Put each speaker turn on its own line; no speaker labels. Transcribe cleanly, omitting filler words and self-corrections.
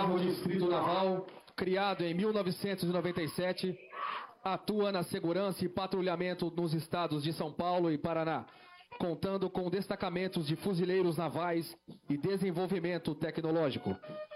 8º Distrito Naval, criado em 1997, atua na segurança e patrulhamento nos estados de São Paulo e Paraná, contando com destacamentos de fuzileiros navais e desenvolvimento tecnológico.